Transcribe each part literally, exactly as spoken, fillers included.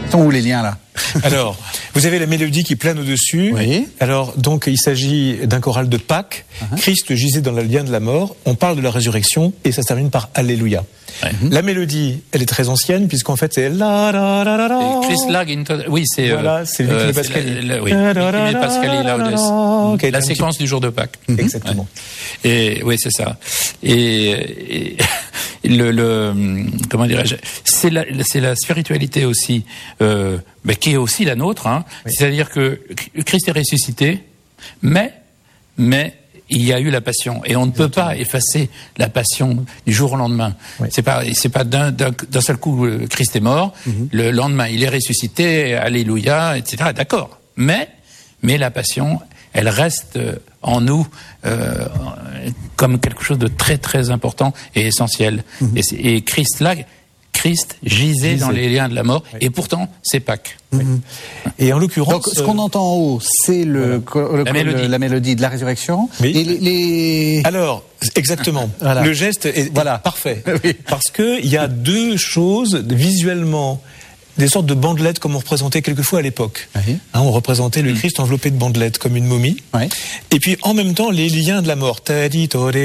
Sont où les liens là? Alors, vous avez la mélodie qui plane au-dessus. Oui. Alors, donc, il s'agit d'un choral de Pâques. Uh-huh. Christ gisait dans le lien de la mort. On parle de la résurrection et ça se termine par Alléluia. Uh-huh. La mélodie, elle est très ancienne puisqu'en fait, c'est la la la la la. Christ lag in oui, c'est voilà, c'est le euh, Pascali. La, la, oui, le Pascali Laudes. La séquence du jour de Pâques. Mm-hmm. Exactement. Ouais. Et oui, c'est ça. Et, et le, le comment dirais-je, c'est la c'est la spiritualité aussi euh, ben, qui est aussi la nôtre, hein. Oui. C'est-à-dire que Christ est ressuscité, mais mais il y a eu la passion et on ne peut pas effacer la passion du jour au lendemain. Oui. C'est pas c'est pas d'un, d'un d'un seul coup Christ est mort, mm-hmm. le lendemain il est ressuscité, alléluia, et cetera. D'accord. Mais mais la passion, elle reste en nous euh, comme quelque chose de très très important et essentiel. Mm-hmm. Et, et Christ là, Christ gisait dans les liens de la mort, oui. Et pourtant c'est Pâques. Oui. Et en l'occurrence, donc ce qu'on entend en haut, c'est le, voilà. le, la, le, mélodie. la mélodie de la résurrection. Oui. Et les, les... Alors, exactement. Voilà. Le geste est, voilà. est parfait, oui. Parce que il y a deux choses visuellement. Des sortes de bandelettes comme on représentait quelquefois à l'époque. Oui. Hein, on représentait le Christ enveloppé de bandelettes comme une momie. Oui. Et puis en même temps les liens de la mort. Oui.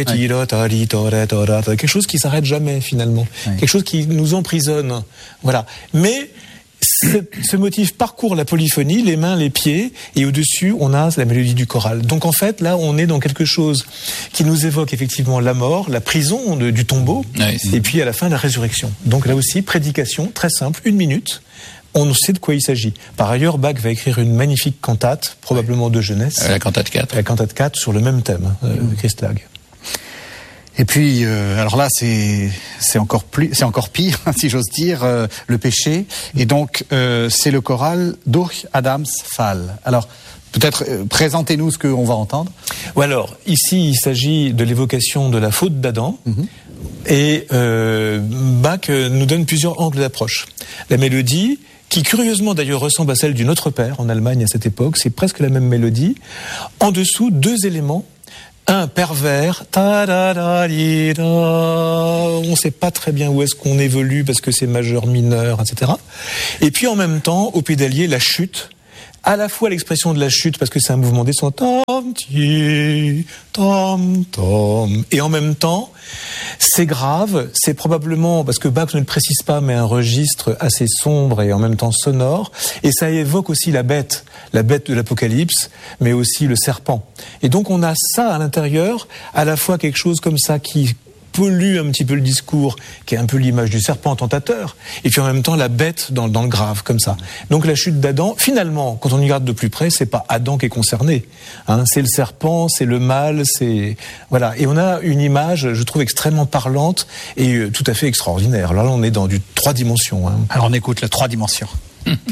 Quelque chose qui s'arrête jamais finalement. Oui. Quelque chose qui nous emprisonne. Voilà. Mais ce, ce motif parcourt la polyphonie, les mains, les pieds, et au-dessus on a la mélodie du choral. Donc en fait là on est dans quelque chose qui nous évoque effectivement la mort, la prison de, du tombeau, oui. Et puis à la fin la résurrection. Donc là aussi prédication très simple, une minute. On sait de quoi il s'agit. Par ailleurs, Bach va écrire une magnifique cantate, probablement de jeunesse. La cantate quatre. La cantate quatre sur le même thème, euh, mmh. Christ lag. Et puis, euh, alors là, c'est c'est encore plus, c'est encore pire, si j'ose dire, euh, le péché. Et donc, euh, c'est le choral Durch Adams Fall. Alors, peut-être euh, présentez-nous ce qu'on va entendre. Ou alors, ici, il s'agit de l'évocation de la faute d'Adam. Mm-hmm. Et euh, Bach nous donne plusieurs angles d'approche. La mélodie, qui curieusement d'ailleurs ressemble à celle du Notre Père en Allemagne à cette époque, c'est presque la même mélodie. En dessous, deux éléments. Un pervers, ta-da-da-di-da. On ne sait pas très bien où est-ce qu'on évolue parce que c'est majeur, mineur, et cetera. Et puis en même temps, au pédalier, la chute. À la fois l'expression de la chute parce que c'est un mouvement descendant, tom ti tom tom, et en même temps c'est grave, c'est probablement parce que Bach ne le précise pas, mais un registre assez sombre et en même temps sonore, et ça évoque aussi la bête, la bête de l'Apocalypse, mais aussi le serpent. Et donc on a ça à l'intérieur, à la fois quelque chose comme ça qui pollue un petit peu le discours, qui est un peu l'image du serpent tentateur, et puis en même temps la bête dans, dans le grave, comme ça. Donc la chute d'Adam, finalement, quand on y regarde de plus près, c'est pas Adam qui est concerné, hein, c'est le serpent, c'est le mal, c'est voilà. Et on a une image, je trouve extrêmement parlante et euh, tout à fait extraordinaire. Là, là, on est dans du trois dimensions. Hein. Alors on écoute le trois dimensions.